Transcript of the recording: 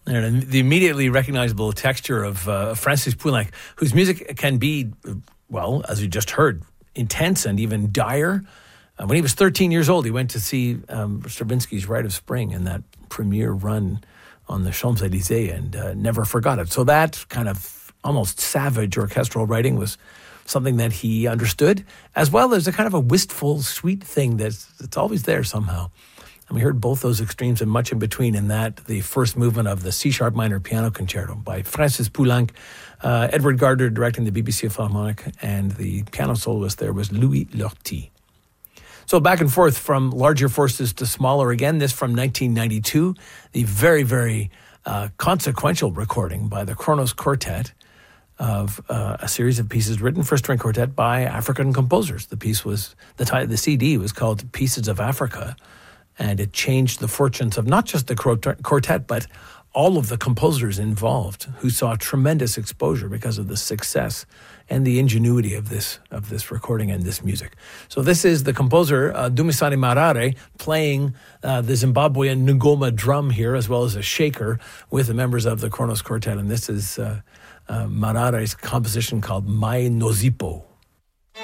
And the immediately recognizable texture of Francis Poulenc, whose music can be, well, as you just heard, intense and even dire. When he was 13 years old, he went to see Stravinsky's Rite of Spring in that premiere run on the Champs-Élysées and never forgot it. So that kind of almost savage orchestral writing was something that he understood, as well as a kind of a wistful, sweet thing that's always there somehow. And we heard both those extremes and much in between in that, the first movement of the C-sharp minor piano concerto by Francis Poulenc, Edward Gardner directing the BBC Philharmonic, and the piano soloist there was Louis Lortie. So back and forth from larger forces to smaller again, this from 1992, the very, very consequential recording by the Kronos Quartet of a series of pieces written for string quartet by African composers. The piece was, the CD was called Pieces of Africa, and it changed the fortunes of not just the quartet, but all of the composers involved, who saw tremendous exposure because of the success and the ingenuity of this recording and this music. So this is the composer, Dumisani Marare, playing the Zimbabwean Ngoma drum here, as well as a shaker with the members of the Kronos Quartet. And this is Marare's composition called Mai Nozipo.